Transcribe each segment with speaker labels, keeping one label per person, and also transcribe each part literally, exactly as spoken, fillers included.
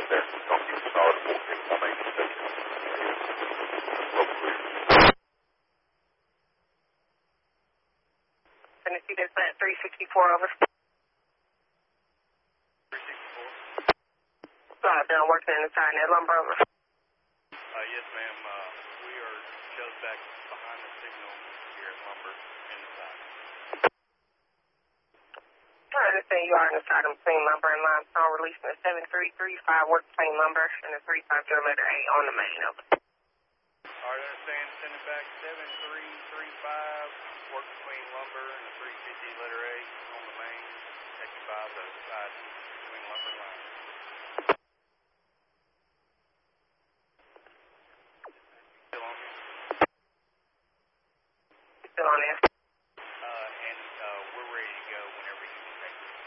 Speaker 1: there. Don't keep solid fourteen one eight station.
Speaker 2: Tennessee Dispatch three sixty-four over.
Speaker 1: three sixty-four.
Speaker 2: Uh, done working inside that lumber over.
Speaker 1: Uh, yes, ma'am. Uh, we are just back behind the signal here at Lumber in the side.
Speaker 2: I understand you are in the side of between lumber and limestone, releasing the seven three three five work between lumber and the three five zero letter A on the main over.
Speaker 1: All right, understand. Send it back seven three three five work between lumber and the three fifty letter A on the main. Take you by the side between lumber and line. Still on here?
Speaker 2: Still on there.
Speaker 1: Uh, and uh, we're ready to go whenever you can take it.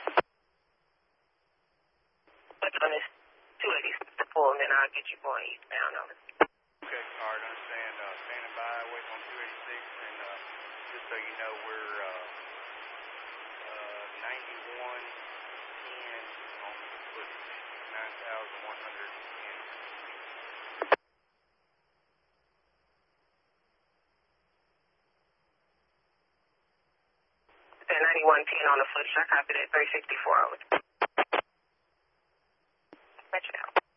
Speaker 2: But on this two eighty to pull, and then I'll get you going eastbound over.
Speaker 1: Okay, all right, understand. Uh, standing by, waiting on two eighty-six, and uh, just so you know, we're uh, uh, ninety-one ten on the footage, nine thousand one hundred ten.
Speaker 2: ninety-one ten on the footage. I copy that three sixty-four over. Catch it out.